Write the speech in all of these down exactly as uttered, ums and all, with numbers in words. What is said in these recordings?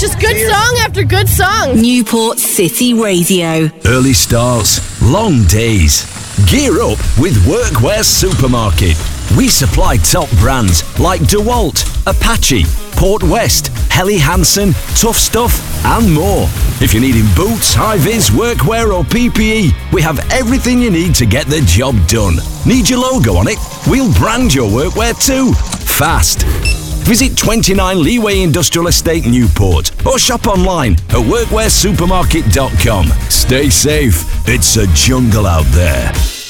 just good song after good song. Newport City Radio. Early starts, long days. Gear up with Workwear Supermarket. We supply top brands like DeWalt, Apache, Port West, Helly Hansen, Tough Stuff, and more. If you're needing boots, high-vis, workwear or P P E, we have everything you need to get the job done. Need your logo on it? We'll brand your workwear too. Fast. Visit twenty-nine Leeway Industrial Estate Newport or shop online at workwear supermarket dot com. Stay safe. It's a jungle out there.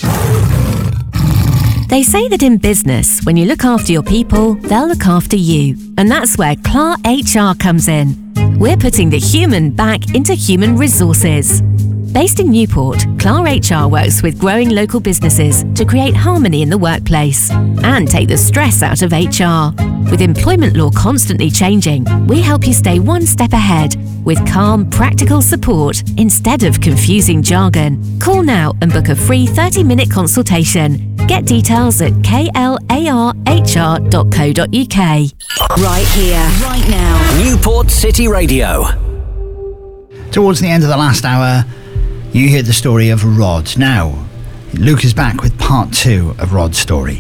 They say that in business, when you look after your people, they'll look after you. And that's where C L A R H R comes in. We're putting the human back into human resources. Based in Newport, C L A R H R works with growing local businesses to create harmony in the workplace and take the stress out of H R. With employment law constantly changing, we help you stay one step ahead with calm, practical support instead of confusing jargon. Call now and book a free thirty-minute consultation. Get details at k l a r h r dot co dot u k. Right here, right now. Newport City Radio. Towards the end of the last hour, you hear the story of Rod. Now, Luke is back with part two of Rod's story.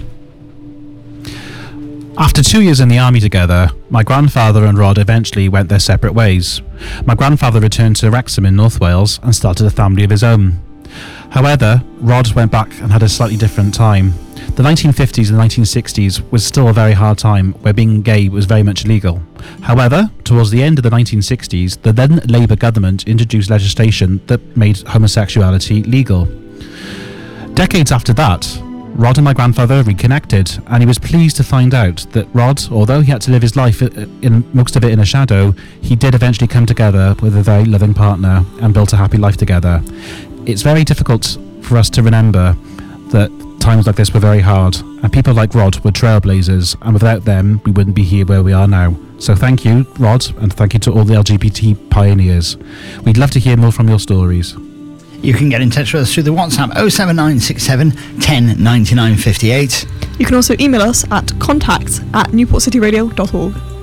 After two years in the army together, my grandfather and Rod eventually went their separate ways. My grandfather returned to Wrexham in North Wales and started a family of his own. However, Rod went back and had a slightly different time. The nineteen fifties and nineteen sixties was still a very hard time where being gay was very much illegal. However, towards the end of the nineteen sixties, the then Labour government introduced legislation that made homosexuality legal. Decades after that, Rod and my grandfather reconnected, and he was pleased to find out that Rod, although he had to live his life in most of it in a shadow, he did eventually come together with a very loving partner and built a happy life together. It's very difficult for us to remember that times like this were very hard, and people like Rod were trailblazers, and without them we wouldn't be here where we are now. So thank you, Rod, and thank you to all the L G B T pioneers. We'd love to hear more from your stories. You can get in touch with us through the WhatsApp oh seven nine six seven, one oh, nine nine five eight. You can also email us at contact at newport city radio dot org.